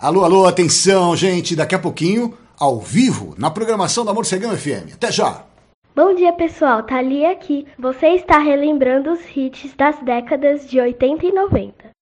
Alô, alô, atenção, gente. Daqui a pouquinho, ao vivo, na programação da Morcegão FM. Até já! Bom dia, pessoal. Thalia aqui. Você está relembrando os hits das décadas de 80 e 90.